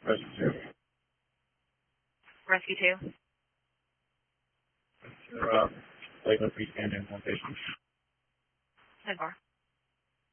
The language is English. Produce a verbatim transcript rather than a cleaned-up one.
Rescue two. Rescue two. Uh, Lakeland freestanding one patient. ten four.